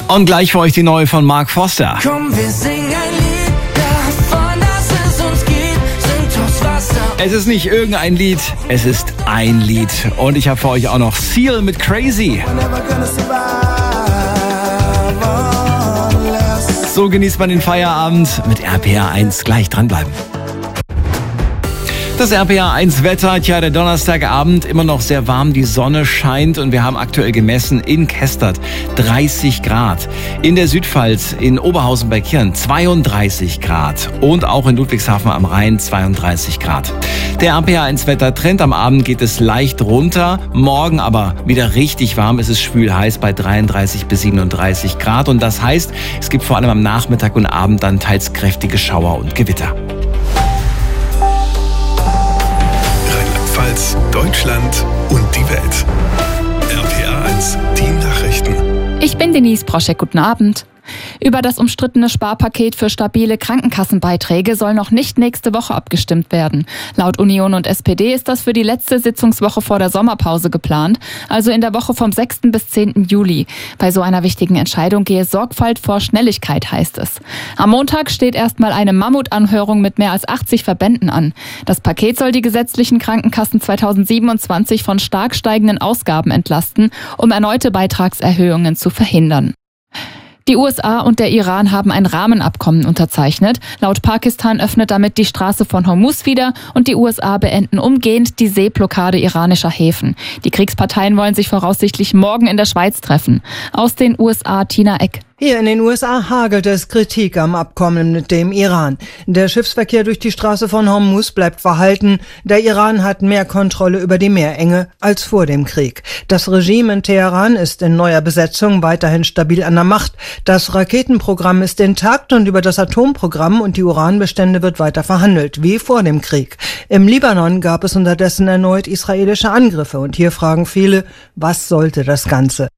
Und gleich für euch die neue von Mark Foster. Komm, wir singen ein Lied davon, dass es uns geht, sind aufs Wasser. Es ist nicht irgendein Lied, es ist ein Lied. Und ich habe für euch auch noch Seal mit Crazy. So genießt man den Feierabend mit RPR 1. Gleich dranbleiben. Das RPR 1 Wetter, der Donnerstagabend, immer noch sehr warm, die Sonne scheint und wir haben aktuell gemessen in Kestert 30 Grad. In der Südpfalz, in Oberhausen bei Kirn 32 Grad und auch in Ludwigshafen am Rhein 32 Grad. Der RPR 1 Wettertrend, am Abend geht es leicht runter, morgen aber wieder richtig warm, es ist schwül heiß bei 33 bis 37 Grad und das heißt, es gibt vor allem am Nachmittag und Abend dann teils kräftige Schauer und Gewitter. Deutschland und die Welt. RPR 1, die Nachrichten. Ich bin Denise Proschek, guten Abend. Über das umstrittene Sparpaket für stabile Krankenkassenbeiträge soll noch nicht nächste Woche abgestimmt werden. Laut Union und SPD ist das für die letzte Sitzungswoche vor der Sommerpause geplant, also in der Woche vom 6. bis 10. Juli. Bei so einer wichtigen Entscheidung gehe Sorgfalt vor Schnelligkeit, heißt es. Am Montag steht erstmal eine Mammutanhörung mit mehr als 80 Verbänden an. Das Paket soll die gesetzlichen Krankenkassen 2027 von stark steigenden Ausgaben entlasten, um erneute Beitragserhöhungen zu verhindern. Die USA und der Iran haben ein Rahmenabkommen unterzeichnet. Laut Pakistan öffnet damit die Straße von Hormuz wieder und die USA beenden umgehend die Seeblockade iranischer Häfen. Die Kriegsparteien wollen sich voraussichtlich morgen in der Schweiz treffen. Aus den USA Tina Eck. Hier in den USA hagelt es Kritik am Abkommen mit dem Iran. Der Schiffsverkehr durch die Straße von Hormuz bleibt verhalten. Der Iran hat mehr Kontrolle über die Meerenge als vor dem Krieg. Das Regime in Teheran ist in neuer Besetzung weiterhin stabil an der Macht. Das Raketenprogramm ist intakt und über das Atomprogramm und die Uranbestände wird weiter verhandelt, wie vor dem Krieg. Im Libanon gab es unterdessen erneut israelische Angriffe und hier fragen viele, was sollte das Ganze?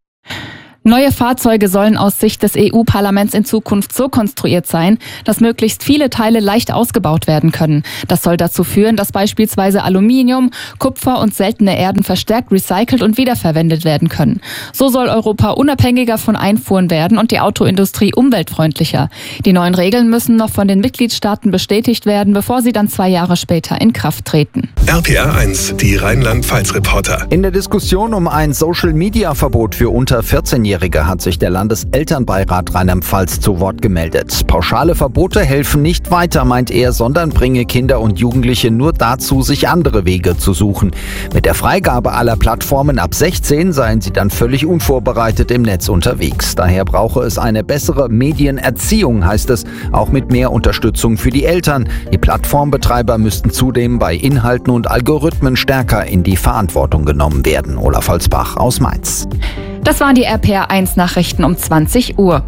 Neue Fahrzeuge sollen aus Sicht des EU-Parlaments in Zukunft so konstruiert sein, dass möglichst viele Teile leicht ausgebaut werden können. Das soll dazu führen, dass beispielsweise Aluminium, Kupfer und seltene Erden verstärkt recycelt und wiederverwendet werden können. So soll Europa unabhängiger von Einfuhren werden und die Autoindustrie umweltfreundlicher. Die neuen Regeln müssen noch von den Mitgliedstaaten bestätigt werden, bevor sie dann 2 Jahre später in Kraft treten. RPR 1, die Rheinland-Pfalz-Reporter. In der Diskussion um ein Social-Media-Verbot für unter 14-Jährige hat sich der Landeselternbeirat Rheinland-Pfalz zu Wort gemeldet. Pauschale Verbote helfen nicht weiter, meint er, sondern bringe Kinder und Jugendliche nur dazu, sich andere Wege zu suchen. Mit der Freigabe aller Plattformen ab 16 seien sie dann völlig unvorbereitet im Netz unterwegs. Daher brauche es eine bessere Medienerziehung, heißt es, auch mit mehr Unterstützung für die Eltern. Die Plattformbetreiber müssten zudem bei Inhalten und Algorithmen stärker in die Verantwortung genommen werden. Olaf Holzbach aus Mainz. Das waren die RPR 1 Nachrichten um 20 Uhr.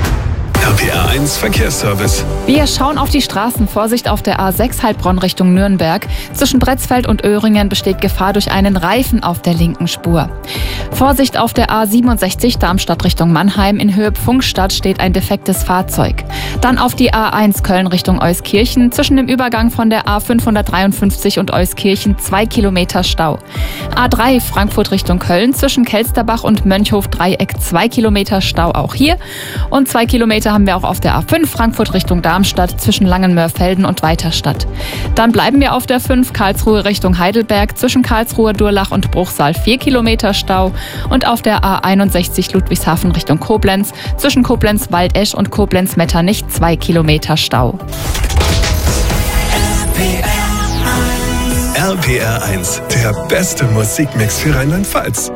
RPR 1 Verkehrsservice. Wir schauen auf die Straßen. Vorsicht auf der A6 Heilbronn Richtung Nürnberg. Zwischen Bretzfeld und Öhringen besteht Gefahr durch einen Reifen auf der linken Spur. Vorsicht auf der A67 Darmstadt Richtung Mannheim. In Höhe Pfungstadt steht ein defektes Fahrzeug. Dann auf die A1 Köln Richtung Euskirchen. Zwischen dem Übergang von der A553 und Euskirchen 2 Kilometer Stau. A3 Frankfurt Richtung Köln. Zwischen Kelsterbach und Mönchhof-Dreieck 2 Kilometer Stau auch hier. Und 2 Kilometer haben wir auch auf der A5 Frankfurt Richtung Darmstadt zwischen Langenmörfelden und Weiterstadt. Dann bleiben wir auf der 5 Karlsruhe Richtung Heidelberg zwischen Karlsruhe, Durlach und Bruchsal 4 Kilometer Stau und auf der A61 Ludwigshafen Richtung Koblenz zwischen Koblenz-Waldesch und Koblenz-Metternich 2 Kilometer Stau. RPR 1, der beste Musikmix für Rheinland-Pfalz.